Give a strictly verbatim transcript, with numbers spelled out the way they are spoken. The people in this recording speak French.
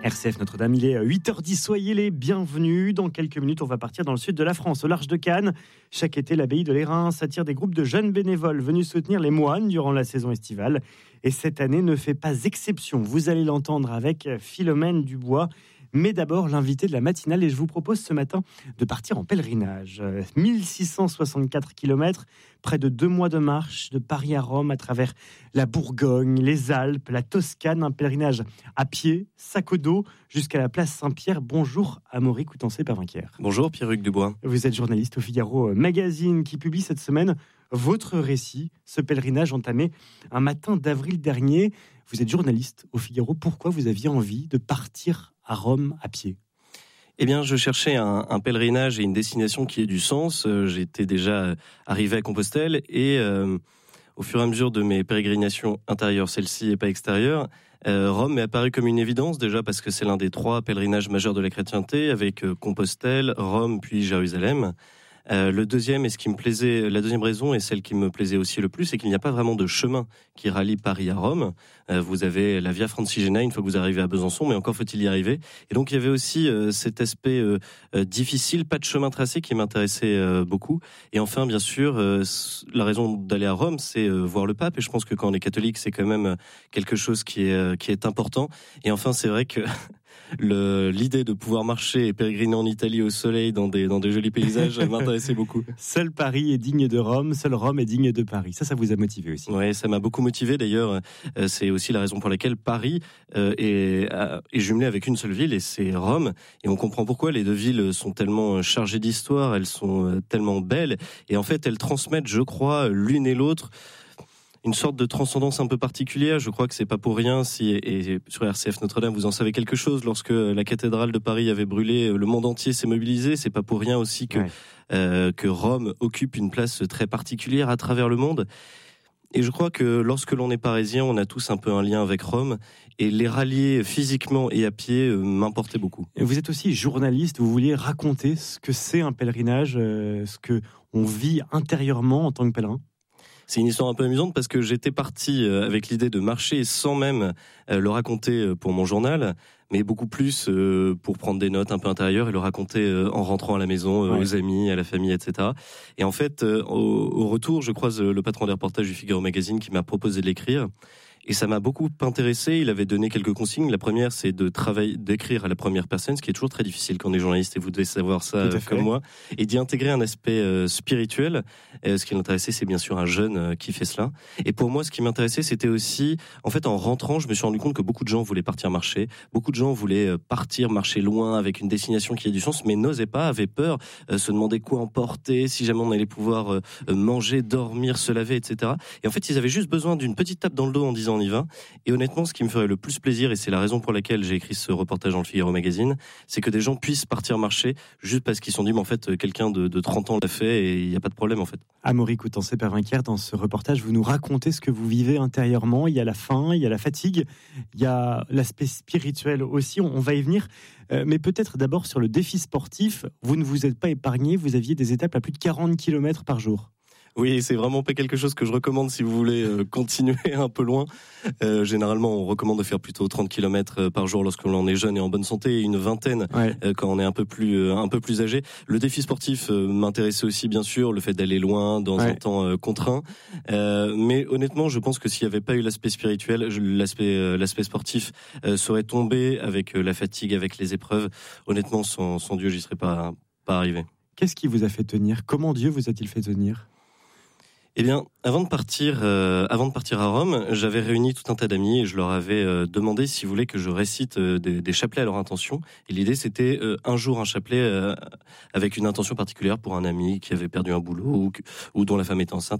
R C F Notre-Dame, il est huit heures dix, soyez les bienvenus. Dans quelques minutes, on va partir dans le sud de la France, au large de Cannes. Chaque été, l'abbaye de l'Érins attire des groupes de jeunes bénévoles venus soutenir les moines durant la saison estivale. Et cette année ne fait pas exception. Vous allez l'entendre avec Philomène Dubois. Mais d'abord, l'invité de la matinale, et je vous propose ce matin de partir en pèlerinage. mille six cent soixante-quatre kilomètres, près de deux mois de marche, de Paris à Rome, à travers la Bourgogne, les Alpes, la Toscane, un pèlerinage à pied, sac au dos, jusqu'à la place Saint-Pierre. Bonjour Amaury Coutançay-Parvinquier. Bonjour Pierre-Hugues Dubois. Vous êtes journaliste au Figaro Magazine qui publie cette semaine votre récit, ce pèlerinage entamé un matin d'avril dernier. Vous êtes journaliste au Figaro. Pourquoi vous aviez envie de partir à Rome à pied ? Eh bien, je cherchais un, un pèlerinage et une destination qui ait du sens. Euh, j'étais déjà arrivé à Compostelle et euh, au fur et à mesure de mes pérégrinations intérieures, celle-ci et pas extérieures, euh, Rome m'est apparu comme une évidence, déjà parce que c'est l'un des trois pèlerinages majeurs de la chrétienté, avec euh, Compostelle, Rome puis Jérusalem. Euh, le deuxième, et ce qui me plaisait, la deuxième raison, et celle qui me plaisait aussi le plus, c'est qu'il n'y a pas vraiment de chemin qui rallie Paris à Rome. Euh, vous avez la Via Francigena une fois que vous arrivez à Besançon, mais encore faut-il y arriver. Et donc il y avait aussi euh, cet aspect euh, euh, difficile, pas de chemin tracé, qui m'intéressait euh, beaucoup. Et enfin, bien sûr, euh, la raison d'aller à Rome, c'est euh, voir le pape. Et je pense que quand on est catholique, c'est quand même quelque chose qui est euh, qui est important. Et enfin, c'est vrai que Le, l'idée de pouvoir marcher et pérégriner en Italie au soleil dans des, dans des jolis paysages m'intéressait beaucoup. Seul Paris est digne de Rome, seul Rome est digne de Paris. Ça, ça vous a motivé aussi ? Oui, ça m'a beaucoup motivé. D'ailleurs, euh, c'est aussi la raison pour laquelle Paris euh, est, est jumelé avec une seule ville, et c'est Rome. Et on comprend pourquoi les deux villes sont tellement chargées d'histoire, elles sont tellement belles. Et en fait, elles transmettent, je crois, l'une et l'autre, une sorte de transcendance un peu particulière. Je crois que c'est pas pour rien si, et sur R C F Notre-Dame, vous en savez quelque chose, lorsque la cathédrale de Paris avait brûlé, le monde entier s'est mobilisé. C'est pas pour rien aussi que, ouais. euh, que Rome occupe une place très particulière à travers le monde. Et je crois que lorsque l'on est parisien, on a tous un peu un lien avec Rome, et les rallier physiquement et à pied euh, m'importait beaucoup. Et vous êtes aussi journaliste, vous vouliez raconter ce que c'est un pèlerinage, euh, ce que on vit intérieurement en tant que pèlerin ? C'est une histoire un peu amusante parce que j'étais parti avec l'idée de marcher sans même le raconter pour mon journal, mais beaucoup plus pour prendre des notes un peu intérieures et le raconter en rentrant à la maison, ouais. aux amis, à la famille, et cetera. Et en fait, au, au retour, je croise le patron des reportages du Figaro Magazine qui m'a proposé de l'écrire. Et ça m'a beaucoup intéressé. Il avait donné quelques consignes. La première, c'est de travailler, d'écrire à la première personne, ce qui est toujours très difficile quand on est journaliste, et vous devez savoir ça comme moi, et d'y intégrer un aspect euh, spirituel. Et ce qui m'intéressait, c'est bien sûr un jeune euh, qui fait cela. Et pour moi, ce qui m'intéressait, c'était aussi, en fait, en rentrant, je me suis rendu compte que beaucoup de gens voulaient partir marcher. Beaucoup de gens voulaient partir marcher loin avec une destination qui ait du sens, mais n'osaient pas, avaient peur, euh, se demandaient quoi emporter, si jamais on allait pouvoir euh, manger, dormir, se laver, et cetera. Et en fait, ils avaient juste besoin d'une petite tape dans le dos en disant on y va. Et honnêtement, ce qui me ferait le plus plaisir, et c'est la raison pour laquelle j'ai écrit ce reportage dans le Figaro Magazine, c'est que des gens puissent partir marcher juste parce qu'ils se sont dit, mais en fait, quelqu'un de, de trente ans l'a fait et il n'y a pas de problème en fait. Amaury Coutançay-Parvinquier, dans ce reportage, vous nous racontez ce que vous vivez intérieurement. Il y a la faim, il y a la fatigue, il y a l'aspect spirituel aussi, on va y venir. Euh, mais peut-être d'abord sur le défi sportif, vous ne vous êtes pas épargné, vous aviez des étapes à plus de quarante kilomètres par jour. Oui, c'est vraiment pas quelque chose que je recommande si vous voulez euh, continuer un peu loin. Euh, généralement, on recommande de faire plutôt trente kilomètres par jour lorsque l'on est jeune et en bonne santé, et une vingtaine ouais. euh, quand on est un peu plus euh, un peu plus âgé. Le défi sportif euh, m'intéressait aussi, bien sûr, le fait d'aller loin dans ouais. un temps euh, contraint. Euh, mais honnêtement, je pense que s'il n'y avait pas eu l'aspect spirituel, je, l'aspect euh, l'aspect sportif euh, serait tombé avec euh, la fatigue, avec les épreuves. Honnêtement, sans, sans Dieu, j'y serais pas pas arrivé. Qu'est-ce qui vous a fait tenir ? Comment Dieu vous a-t-il fait tenir ? Eh bien, avant de partir, euh, avant de partir à Rome, j'avais réuni tout un tas d'amis et je leur avais euh, demandé s'ils voulaient que je récite euh, des, des chapelets à leur intention. Et l'idée, c'était euh, un jour un chapelet euh, avec une intention particulière pour un ami qui avait perdu un boulot ou, ou dont la femme était enceinte,